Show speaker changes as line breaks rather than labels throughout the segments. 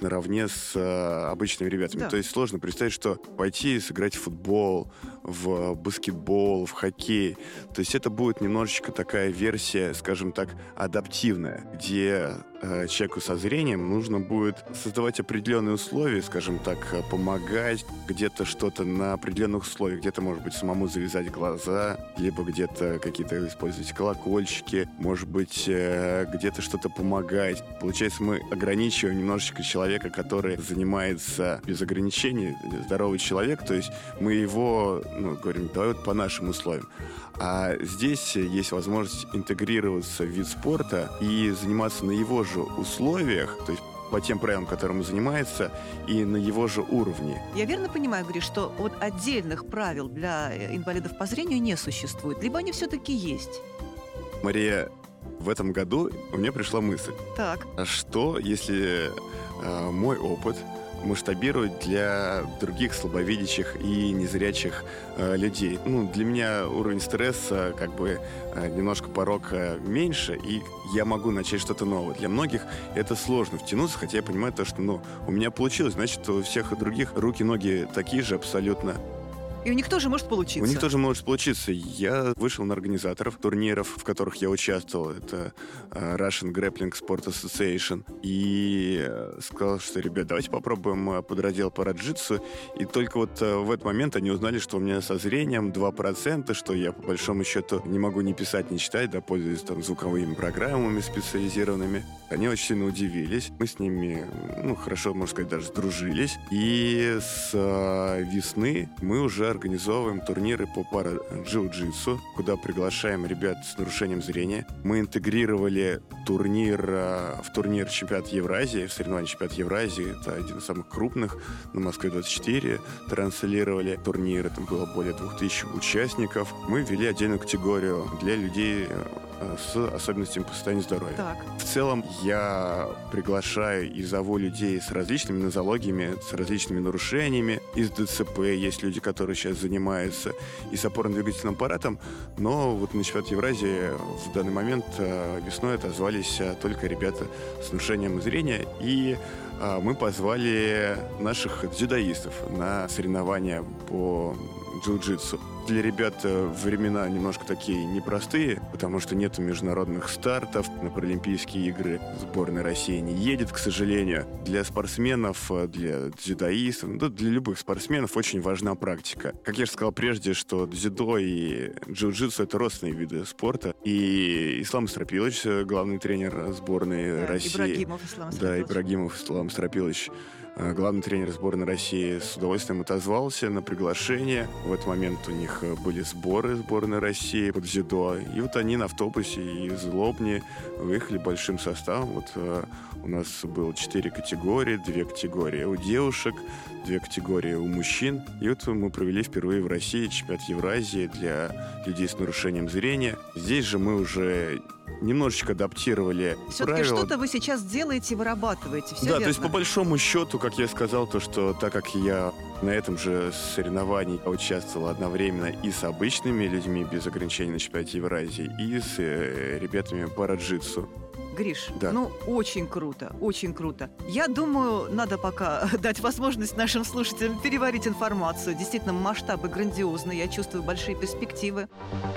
наравне с обычными ребятами.
Да.
То есть сложно представить, что пойти и сыграть в футбол, в баскетбол, в хоккей. То есть это будет немножечко такая версия, скажем так, адаптивная, где человеку со зрением нужно будет создавать определенные условия, скажем так, помогать, где-то что-то на определенных условиях, где-то, может быть, самому завязать глаза, либо где-то какие-то использовать колокольчики, может быть, где-то что-то помогать. Получается, мы ограничиваем немножечко человека, который занимается без ограничений, здоровый человек, то есть мы его, говорим, давай вот по нашим условиям. А здесь есть возможность интегрироваться в вид спорта и заниматься на его же условиях, то есть по тем правилам, которым он занимается, и на его же уровне.
Я верно понимаю, Гриш, что вот отдельных правил для инвалидов по зрению не существует? Либо они все-таки есть?
Мария, в этом году мне пришла мысль.
Так.
А что, если мой опыт масштабировать для других слабовидящих и незрячих людей? Для меня уровень стресса немножко порог меньше, и я могу начать что-то новое. Для многих это сложно втянуться, хотя я понимаю то, что у меня получилось, значит, у всех других руки, ноги такие же абсолютно.
И у них тоже может получиться.
У них тоже может получиться. Я вышел на организаторов турниров, в которых я участвовал. Это Russian Grappling Sport Association. И сказал, что, ребят, давайте попробуем подраздел по раджитсу. И только вот в этот момент они узнали, что у меня со зрением 2%, что я, по большому счету, не могу ни писать, ни читать, да, пользуюсь звуковыми программами специализированными. Они очень сильно удивились. Мы с ними, хорошо, можно сказать, даже сдружились. И с весны мы уже организовываем турниры по пара-джиу-джитсу, куда приглашаем ребят с нарушением зрения. Мы интегрировали турнир в турнир чемпионат Евразии, в соревнования чемпионат Евразии. Это один из самых крупных. На Москве-24 транслировали турниры. Там было более 2000 участников. Мы ввели отдельную категорию для людей с особенностями по состоянию здоровья.
Так.
В целом я приглашаю и зову людей с различными нозологиями, с различными нарушениями. Из ДЦП есть люди, которые сейчас занимаются и с опорно-двигательным аппаратом, но вот на чемпионат Евразии в данный момент весной отозвались только ребята с нарушением зрения, и мы позвали наших дзюдоистов на соревнования по джиу-джитсу. Для ребят времена немножко такие непростые, потому что нету международных стартов. На Паралимпийские игры сборная России не едет, к сожалению. Для спортсменов, для дзюдоистов, для любых спортсменов очень важна практика. Как я же сказал прежде, что дзюдо и джиу-джитсу — это родственные виды спорта. И Ислам Стропилович, главный тренер сборной России. Ибрагимов Ислам Стропилович, главный тренер сборной России, с удовольствием отозвался на приглашение. В этот момент у них были сборы сборной России под дзюдо. И вот они на автобусе из Лобни выехали большим составом. Вот у нас было 4 категории. 2 категории у девушек, 2 категории у мужчин. И вот мы провели впервые в России чемпионат Евразии для людей с нарушением зрения. Здесь же мы уже немножечко адаптировали
все-таки
правила.
Что-то вы сейчас делаете, вырабатываете, все
да,
верно?
То есть по большому счету, как я сказал, то что так как я на этом же соревновании участвовал одновременно и с обычными людьми без ограничений на чемпионате Евразии, и с ребятами по раджитсу.
Гриш,
да.
Очень круто, очень круто. Я думаю, надо пока дать возможность нашим слушателям переварить информацию. Действительно, масштабы грандиозные, я чувствую большие перспективы.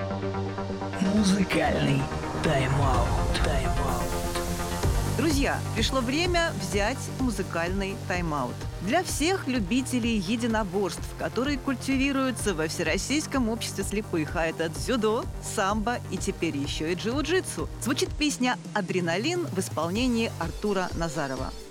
Музыкальный тайм-аут.
Друзья, пришло время взять музыкальный тайм-аут. Для всех любителей единоборств, которые культивируются во Всероссийском обществе слепых, а это дзюдо, самбо и теперь еще и джиу-джитсу, звучит песня «Адреналин» в исполнении Артура Назарова.